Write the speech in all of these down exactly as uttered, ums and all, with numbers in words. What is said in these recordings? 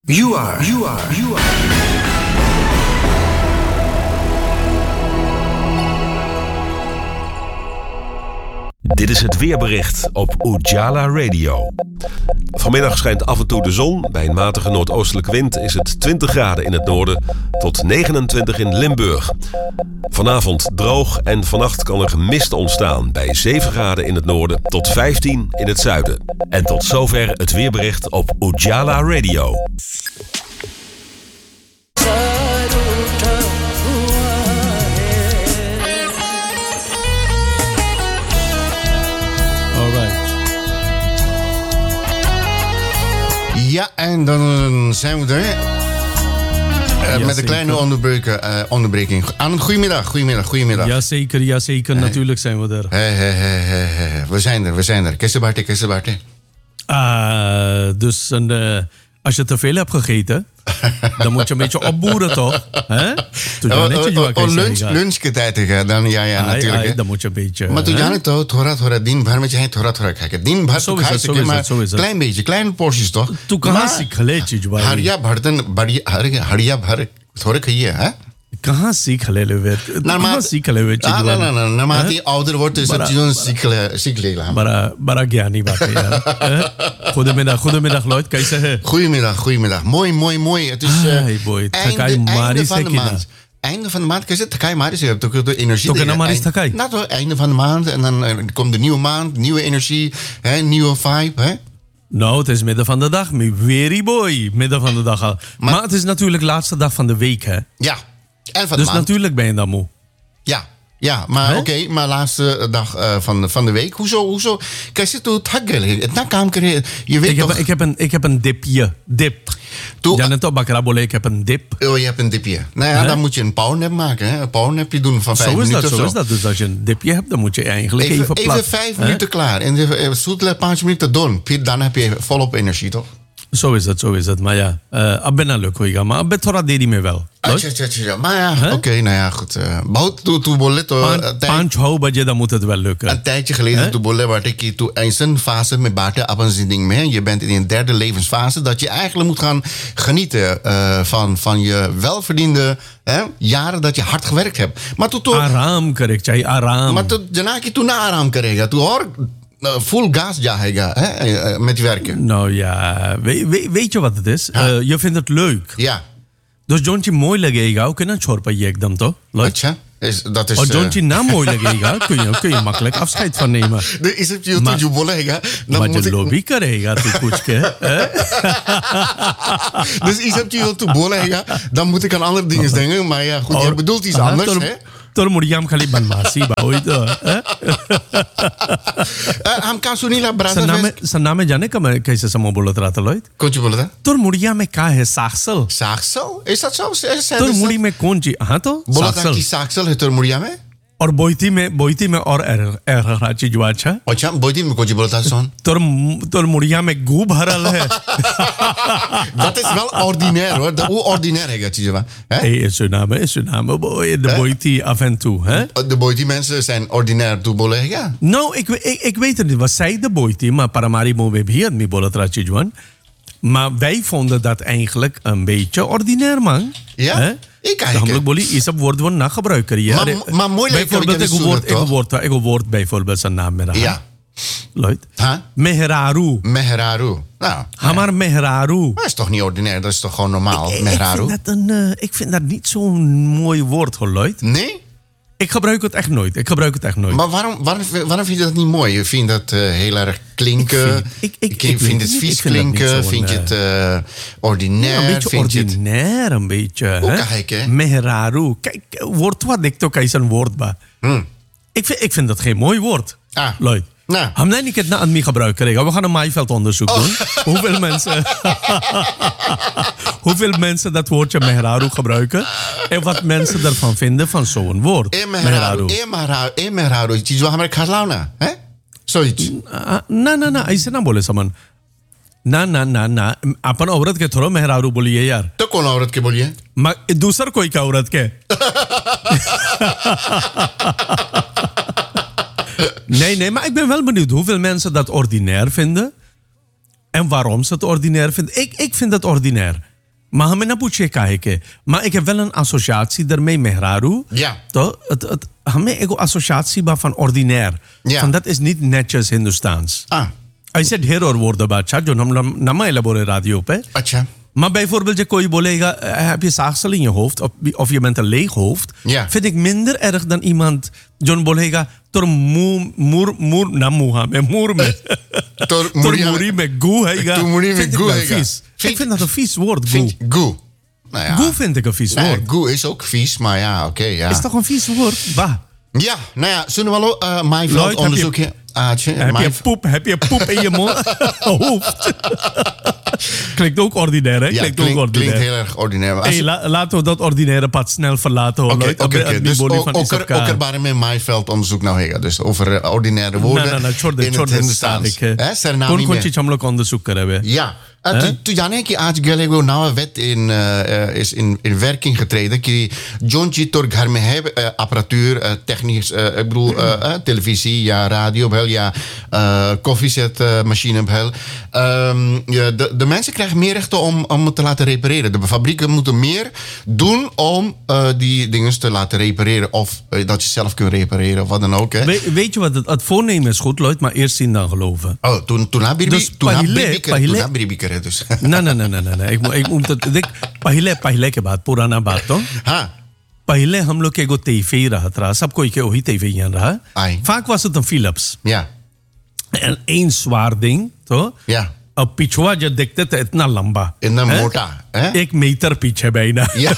You are, you are, you are. Dit is het weerbericht op Ujala Radio. Vanmiddag schijnt af en toe de zon. Bij een matige noordoostelijke wind is het twintig graden in het noorden tot negenentwintig in Limburg. Vanavond droog en vannacht kan er mist ontstaan bij zeven graden in het noorden tot vijftien in het zuiden. En tot zover het weerbericht op Ujala Radio. Ja, en dan zijn we er. Uh, ja, met een kleine onderbreken, uh, onderbreking. Aan goedemiddag, goedemiddag, goedemiddag. Jazeker, jazeker. Hey. Natuurlijk zijn we er. Hey, hey, hey, hey, hey. We zijn er, we zijn er. Kessebarte, kessebarte. Ah, dus een, uh, als je te veel hebt gegeten, dan moet je een beetje opboeren, toch? Hè? Oh, lunch, lunchtijd dan ja, ja, natuurlijk. Ai, dan moet je een beetje. Maar toen jij toch, thora, thora, din, waar met je heen, thora, thora, kijken. Din, waar, zo is het, zo is het, zo is het. Klein beetje, kleine porties, toch? Toen kan ik geleden, je Haria, barden, baria, haria, haria, haria, thora, kije, hè? कहाँ सीख ले लो वे कहाँ सीख ले वे चीज़ ना ना ना नामाती ouder wordt dus dat je सीख ले सीख ले ला बड़ा बड़ा ज्ञानी बात है यार goedemiddag goedemiddag Lloyd कैसे है goedemiddag goedemiddag mooi mooi mooi het is hey boy Takai Maris van de maand einde van de maand kijk Takai Maris je hebt ook de energie toch een Maris Takai nou toch einde van de maand en dan komt de nieuwe maand nieuwe energie hè nieuwe vibe hè. Nou, het is midden van de dag, very boy, midden van de dag al. Maar, maar het is natuurlijk de laatste dag van de week, hè? Ja. En van dus maand. Natuurlijk ben je dan moe. Ja, ja maar oké, okay, maar laatste dag uh, van, van de week. Hoezo, hoezo? Kijk, zit hoe het nakam je weet ik toch... Heb, ik, heb een, ik heb een dipje, dip. Ja, net op Bakrabole, ik heb een dip. Oh, je hebt een dipje. Nou ja, He? dan moet je een powernap maken. Hè? Een powernapje doen van vijf zo minuten dat, of zo. Zo is dat, dus als je een dipje hebt, dan moet je eigenlijk even, even plat. Even vijf He? minuten klaar. En even zoetle vijf minuten doen. Dan heb je volop energie, toch? Zo is het, zo is het. Maar ja, uh, ben nou leuk hoor. Maar ben thora deed me wel. Ah, tja, tja, tja. Maar ja, oké, okay, nou ja, goed. Behoud toe toe boleto. Panch ho badje, dan moet het wel lukken. Een tijdje geleden toe bolle waar ik toe eens een fase met baten op een zin mee. Je bent in een derde levensfase dat je eigenlijk moet gaan genieten uh, van van je welverdiende hè, jaren dat je hard gewerkt hebt. Maar toe toe. Aram correct, jij aram. Maar toe daarna je toen na aram krijgen. Toe hoor. Full gas ja, hè, met werken. Nou ja, we, we, weet je wat het is? Uh, je vindt het leuk. Ja. Dus Jontje mooi leggen, ook in een chorpa je dan toch? Atja, is dat is. Als Jontje na mooi leggen, kun je kun je makkelijk afscheid van nemen. De is het je toe je bollega. Maar je lobby krijgen, die koetske. Dus is het je toe bollega, dan moet ik aan andere dingen denken, maar ja, goed, je bedoelt iets anders, hè? Tor muriam khali banmasi baoi to हम का सुनीला ब्रादर सन्ना में सन्ना में जाने का मैं कैसे समो बोलत रहा था लोहित कौन सी बोला था तोर मुड़िया में का है साक्सल साक्सल ऐसा सब तोर मुड़ी में कौन चीज हाँ तो बोला था कि साक्सल है तोर मुड़िया में और बोईती में बोईती में और एर चीज जो अच्छा अच्छा बोईती में कौन सी बोलता है सोन तोर तोर मुड़िया में गू भरल है dat is wel ordinair hoor hoe ordinair है चीज वा hey Suriname Suriname boy de boईती af en toe hè de boईती mensen zijn ordinair toe बोले ja nou ik ik ik weet het niet wat zij de boईती maar paramari mo में भी आदमी बोलत रहा चीज one maar wij vonden dat eigenlijk een beetje ordinair man ja hè? Ik हम लोग बोली ये सब वर्ड वन ना gebruiken hier maar moeilijk bijvoorbeeld ik woord ik woord ik woord bijvoorbeeld zijn naam met ja Lloyd huh? Mehraru Mehraru nou Hamar ja. Mehraru dat is toch niet ordinair dat is toch gewoon normaal ik, Mehraru ik vind dat een uh, ik vind dat niet zo'n mooi woord hoor Lloyd nee ik gebruik het echt nooit. Ik gebruik het echt nooit. Maar waarom, waarom, waarom vind je dat niet mooi? Je vindt dat uh, heel erg klinken. Ik vind, ik, ik, ik vind het vies klinken. Vind je het uh, ordinair? Ja, een beetje vind ordinair, het... een beetje. Hoe kijk, hè? Mehraru. Kijk, woord wat ik toch is een woord bij. Hmm. Ik, vind, ik vind dat geen mooi woord. Ah. Lloyd. Nou. Ham nee, ik het na aan mij gebruiken. We gaan een maaiveldonderzoek oh. doen. Hoeveel mensen... hoeveel mensen dat woordje Mehraru gebruiken. En wat mensen ervan vinden van zo'n woord. E Mehraru. E Mehraru. Het is wel maar khaslauna. Hè? Zoiets. Na, na, na. ऐसे ना बोले समन. ना, ना, ना, ना. अपन औरत के थोड़ा Mehraru बोलिए यार. तो कौन औरत के बोलिए? Ma, दूसर कोई का औरत के? Nee, nee, maar ik ben wel benieuwd hoeveel mensen dat ordinair vinden. En waarom ze het ordinair vinden. Ik, ik vind het ordinair. Maar hame na puche kaheke. Maar ik heb wel een associatie ermee met Mehraru. Ja. Toch? Het, het, hame ego associatie ba van ordinair. Ja. Van dat is niet netjes Hindoestaans. Ah, Hij zegt heror woorden bacha, jo nam nama elabore radio pe. atja. Maar bijvoorbeeld, je kon je bolega, eh, heb je zaagsel in je hoofd, of, of je bent een leeg hoofd, Ja. vind ik minder erg dan iemand, John Bolega, tor moer, moer, moer, na moeha, me moer me. Tor Tor muri- moeri me goe, hega. Tor moeri me Vind ik goe, wel hega. vies. Vind- Ik vind dat een vies woord, goe. Vind goe. Nou ja. Goe vind ik een vies Nou ja, woord. goe is ook vies, maar ja, oké, ja. Is toch een vies woord? Bah. Ja, nou ja, zullen we wel uh, Maaiveld Lloyd, heb je- onderzoekje? Aatje, Heb je, Maaiveld- poep, heb je poep in je mo- hoofd? Klinkt ook ordinair, hè? Ja, Klinkt klinkt, ook ordinair. klinkt heel erg ordinair. maar als Hey, je- la- laten we dat ordinaire pad snel verlaten. hoor, Oké, Lloyd. oké, Ab- oké. ab- Dus biboli ook van ook Isabka. er bare met Maaiveld onderzoek nou hega. Dus over uh, ordinaire woorden Nee, nee, nee, छोड़ दे, in छोड़ het दे, Hindoestaans. सादिक है। Hè, Suriname कौन niet कौन meer. चीज हम लोग onderzoek करें वे? Ja. Uh, tu- tu jane ki aaj gele go nawa wet in, uh, uh, is in, in werking getreden. Ki jonji tor ghar mein hai uh, apparatuur, uh, technisch, uh, ik bedoel uh, uh, televisie, ja, radio, bel, ja, uh, koffiezet uh, machine, bel. Um, ja, de, de mensen krijgen meer rechten om, om het te laten repareren. De fabrieken moeten meer doen om uh, die dingen te laten repareren. Of uh, dat je zelf kunt repareren of wat dan ook. Hè. We- weet je wat, het, het voornemen is goed, Lloyd, maar eerst zien dan geloven. Oh, toen, toen heb Dus पहले- पहले- je dus. Nee, nee, nee, nee, nee, nee. Ik, moet- ik moet het, देख पहले पहले के बाद पुराना बात तो Ha, पहले हम लोग के एगो टीवी रहा था सब कोई के वही टीवी यहाँ रहा Ai. vaak was het een Philips ja, en één zwaar ding तो ja. अब पिछुआ जब देखते थे इतना लंबा इतना हैं? मोटा, हैं? एक मीटर पीछे bijna Ja.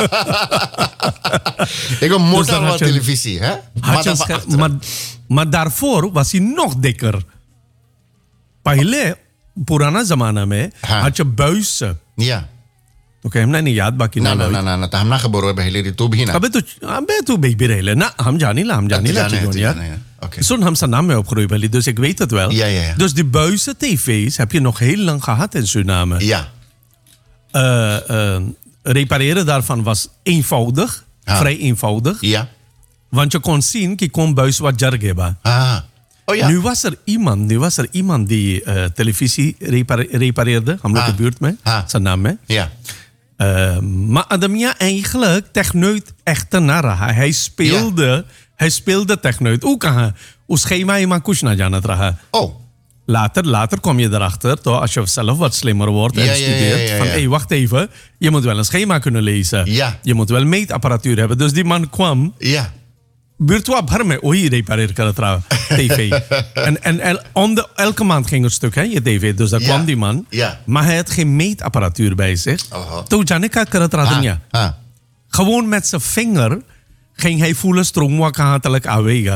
Ik heb een Dus motor dan van had je- televisie, hè? Maar had je dan een van scher- achteren. maar, maar daarvoor was hij nog dikker. पहले पुराना जमाना में हाँ. had je buizen. Ja. Okay हमने नहीं याद बाकी Na, ना na, लो na, na, na. हम ना खबर है पहले री तू भी ना. अबे तो अबे तो बेबी रहे ना हम जानी ला हम जानी ला जाने, चीजों te ja. जाने, ja. Oké. Zo'n hem zijn naam mee opgeroepen, Belly, dus ik weet het wel. Ja, ja, ja. Dus die buizen tv's heb je nog heel lang gehad in Suriname. Ja. Eh, eh, repareren daarvan was eenvoudig, Ah. vrij eenvoudig. Ja. Want je kon zien, je kon buis wat jar hebben. Ah. Oh ja. Nu was er iemand, nu was er iemand die eh, televisie repare- repareerde. Ham Ah. de buurt mee. Ah. Zijn naam mee. Ja. Uh, maar Adamia eigenlijk techneut echte nara. Hij speelde, hij speelde techneut. Hoe kan hij? Hoe schema je maar kushna janat raha. Oh. Later, later kom je erachter, toch, als je zelf wat slimmer wordt en Ja, ja, ja, studeert. ja, ja. Van, hé, hey, wacht even. Je moet wel een schema kunnen lezen. Ja. Je moet wel meetapparatuur hebben. Dus die man kwam. Ja. Buurtwa भर में वही repareer कर रहा tv. en en el, om de, elke maand ging het stuk, hè, je tv. Dus daar Ja. kwam die man. Ja. Maar hij had geen meetapparatuur bij zich. Aha. Toen Janika कर रहा Ah. था Ah. Gewoon met zijn vinger ging hij voelen stroom hatelijk awega.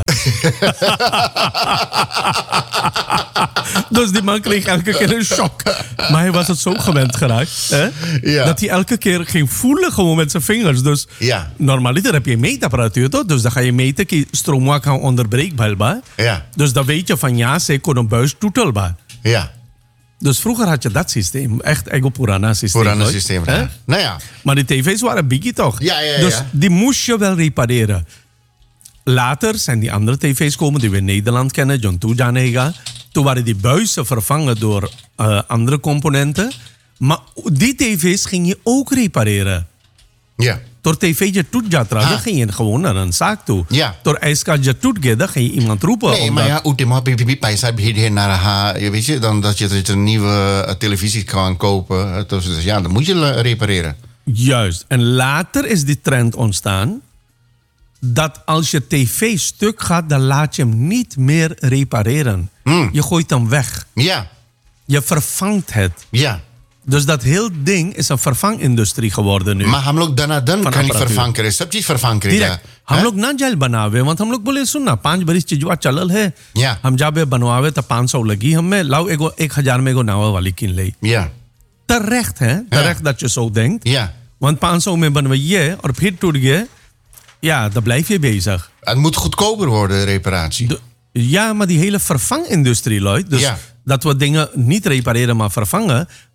Dus die man kreeg elke keer een shock. Maar hij was het zo gewend geraakt. Hè? Ja. Dat hij elke keer ging voelen gewoon met zijn vingers. Dus Ja. normaliter heb je meetapparatuur toch? Dus dan ga je meten dat stroom kan onderbreekbaar ba. Ja. Dus dan weet je van ja, ze kon een buis toetelbaar. Ja. Dus vroeger had je dat systeem. Echt ego Purana systeem. Voor een hoor. systeem. Hè? Nou ja. Maar die tv's waren biggie toch? Ja, ja, ja. Dus die moest je wel repareren. Later zijn die andere tv's komen die we in Nederland kennen. John Tujanega. Toen waren die buizen vervangen door uh, andere componenten. Maar die tv's ging je ook repareren. Ja. Door tv'tje toetjatra, Ah. dan ging je gewoon naar een zaak toe. Ja. Door ijskatje toetje, dan ging je iemand roepen. Nee, maar omdat- ja, ultima pipi paisa hier naar haar. Je weet je, dan dat je, dat je een nieuwe uh, televisie kan kopen. Dus, dus ja, dan moet je uh, repareren. Juist. En later is die trend ontstaan dat als je tv stuk gaat, dan laat je hem niet meer repareren. Hmm. Je gooit hem weg. Ja. Je vervangt het. Ja. Dus dat heel ding is een vervangindustrie geworden nu. Maar हम लोग दनादन Van kan niet apparatuur. vervangen करें सब चीज vervangen करेगा Direct. हम लोग ना जेल बनावे want हम लोग बोले सुन ना पांच बरिस चीजवा चलल है Yeah. हम जाबे बनवावे तो पाँच सौ लगी हमें लाओ एगो एक हजार में एगो नावा वाली किन ले Ja. terecht hè terecht dat je zo denkt Ja. want पाँच सौ में बनवाइए और फिर टूट गए ja dan blijf je bezig. Het moet goedkoper worden, de reparatie. De- ja, maar die hele vervangindustrie, Lloyd. Dus Ja. dat we dingen niet repareren, maar vervangen.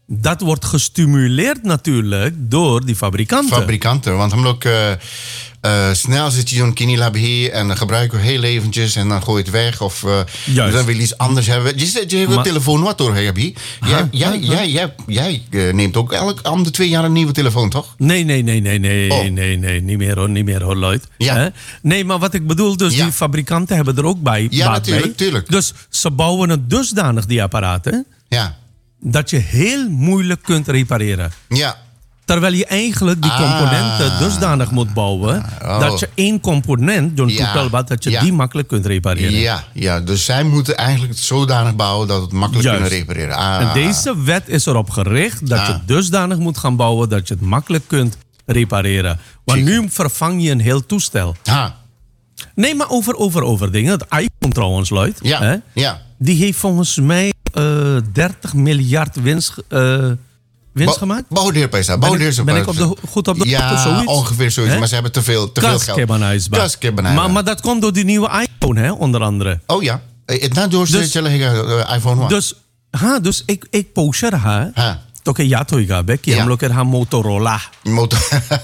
dat wordt gestimuleerd natuurlijk door die fabrikanten. Fabrikanten, want hem ook uh, uh, snel zit je zo'n kinilabhe en dan gebruiken we heel eventjes en dan gooi je het weg of uh, dan wil je iets anders hebben. Je zegt, je hebt een telefoon wat door, heb je? Jij, jij, jij, jij, jij uh, neemt ook elk om de twee jaar een nieuwe telefoon, toch? Nee, nee, nee, nee, nee, oh. nee, nee, niet meer hoor, niet meer hoor, Lloyd. Ja. Hè? Nee, maar wat ik bedoel, dus ja. die fabrikanten hebben er ook bij. Ja, baat natuurlijk, bij. tuurlijk. Dus ze bouwen het dusdanig, die apparaten, ja. dat je heel moeilijk kunt repareren. Ja. Terwijl je eigenlijk die componenten ah. dusdanig moet bouwen, oh. dat je één component, John ja. Toepelbad, dat je ja. die makkelijk kunt repareren. Ja, ja, dus zij moeten eigenlijk het zodanig bouwen dat het makkelijk Juist. kunnen repareren. Ah. En deze wet is erop gericht dat ah. je dusdanig moet gaan bouwen dat je het makkelijk kunt repareren. Want Zeker. nu vervang je een heel toestel. Ah. Nee, maar over, over, over dingen. Het iPhone trouwens, Lloyd. Ja, Hè? ja. Die heeft volgens mij uh, dertig miljard winst, uh, winst Ba- gemaakt. Bouwdeer bij Ben ik, ben ik op de, goed op de Ja, hoogte, zoiets? ongeveer zoiets. Hè? Maar ze hebben te veel, te veel geld. Kaskebanijsbaar. Maar, maar dat komt door die nieuwe iPhone, hè, onder andere. Oh ja. Het na door Dus- de iPhone one. Dus, ha, dus ik, ik poster ha. Ha. Toke ja toiga be, ki Ja. hum log er ha Motorola. Motor.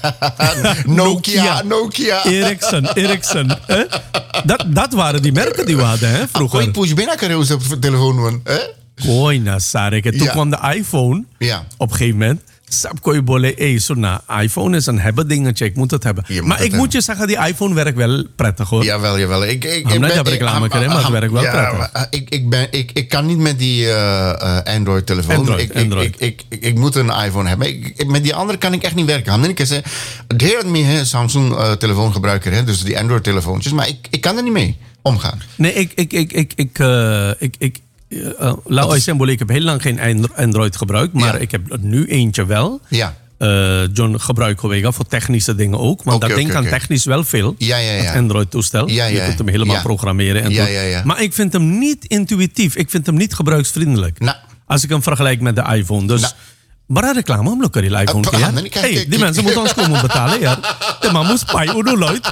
Nokia, Nokia. Ericsson, Ericsson. hè? Dat, dat waren die merken die we hadden, hè, Gooi vroeger. push binnen kan je op de telefoon doen. hè? Koi na Sarek. En toen Ja. kwam de iPhone. Ja. Op een gegeven moment. Sap koi bole, hey, zo na, iPhone is een hebben dingetje, ik moet het hebben. Je moet maar het ik hebben. moet je zeggen, die iPhone werkt wel prettig hoor. Jawel, jawel. Ik, ik, Ham, ik net ben- heb reclame ik- kunnen, maar het ham- werkt wel ja, prettig. maar, uh, Ik, ik, ben, ik, ik kan niet met die uh, uh, Android-telefoon. Android, ik, Android. Ik, ik, ik, ik moet een iPhone hebben. Ik, ik- met die andere kan ik echt niet werken. Ham, ik zeg, het heerlijk meer Samsung-telefoongebruiker, uh, dus die Android-telefoontjes. Maar ik, ik kan er niet mee omgaan. Nee, ik, ik, ik, ik, ik, uh, ik, ik uh, laat is- ik zeggen, ik heb heel lang geen Andro- Android gebruikt, maar Ja. ik heb er nu eentje wel. Ja. Uh, John gebruik ik voor technische dingen ook. Want Oké, dat ding oké, kan oké. technisch wel veel. Ja, ja, ja. Het Android-toestel. Ja, ja, Je kunt hem helemaal ja. programmeren. En Ja, zo. ja, ja. Maar ik vind hem niet intuïtief. Ik vind hem niet gebruiksvriendelijk. Nou. Als ik hem vergelijk met de iPhone. Dus... Nou. Maar reclame om lekker die iPhone. Uh, ja? nee, kijk, Hey, kijk, die kijk. mensen moeten ons komen betalen. Ja. De man moet spijt, hoe nooit.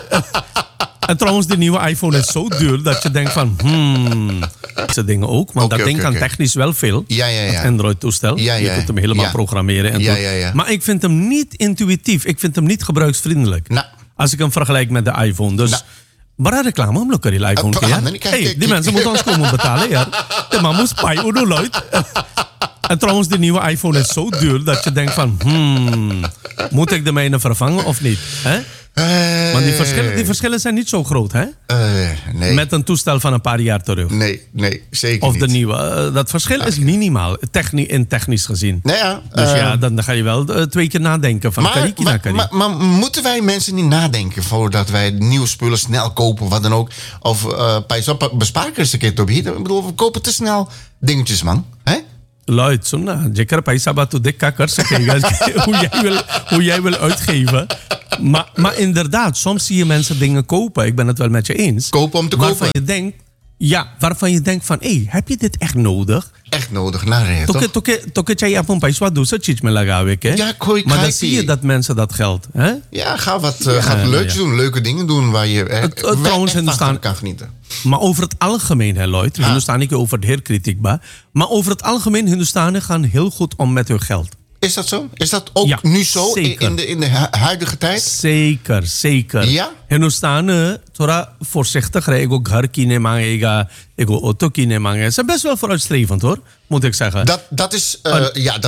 En trouwens, die nieuwe iPhone is zo duur dat je denkt van... Hmm, deze dingen ook. Want Oké, dat ding oké, kan oké. technisch wel veel. Ja, ja, ja. Het Android-toestel. Ja, ja, Je kunt hem helemaal ja. programmeren. En Ja, zo. ja, ja. Maar ik vind hem niet intuïtief. Ik vind hem niet gebruiksvriendelijk. Nou. Als ik hem vergelijk met de iPhone. Dus... Nou. Maar reclame om lekker die iPhone. Uh, ja? nee, kijk, Hey, kijk, die kijk. mensen moeten ons komen betalen. Ja. De man moet spijt, hoe nooit. En trouwens, die nieuwe iPhone is zo duur dat je denkt van... Hmm, moet ik de mijne vervangen of niet? Hè? Uh, Want die verschillen, die verschillen zijn niet zo groot, hè? Uh, nee. Met een toestel van een paar jaar terug. Nee, nee, zeker Of niet. de nieuwe. Uh, dat verschil is minimaal, techni in technisch gezien. Nou ja, Dus uh, ja, dan, dan ga je wel uh, twee keer nadenken van Maar, kariki naar maar, kariki. maar, maar moeten wij mensen niet nadenken voordat wij nieuwe spullen snel kopen, wat dan ook? Of uh, bespaar eens een keer, Toby. Ik bedoel, we kopen te snel dingetjes, man. Hè? Lloyd, zo na, jeker paisa batu dikka kar sakega. Hoe jij wil, hoe jij wil uitgeven. Maar, maar inderdaad, soms zie je mensen dingen kopen. Ik ben het wel met je eens. Kopen om te waarvan kopen. Je denkt, ja, waarvan je denkt van, hé, hey, heb je dit echt nodig? Echt nodig, naar reden, Toke, toch? toke, toke chai apon paisa doe se chich me lagawe, hè? Ja, kooi Maar dan krijt zie die. je dat mensen dat geld, hè? Ja, ga wat uh, Ja, ga ja, leuks ja. doen, leuke dingen doen waar je eh, Het- het waar je trouwens, echt Hindustan- van kan genieten. Maar over het algemeen, hè, Lloyd. Ja. Hindustani over het heer kritiek ba. Maar over het algemeen, Hindustanen gaan heel goed om met hun geld. Is dat zo? Is dat ook Ja, nu zo in, zeker. in de, in de hu- huidige tijd? Zeker, zeker. Ja? Hindustanen, थोड़ा voorzichtig rijden. Ego ghar kine mangega, ego auto kine mangega. Ze zijn best wel vooruitstrevend hoor, moet ik zeggen. Dat, dat is, uh, ja, dat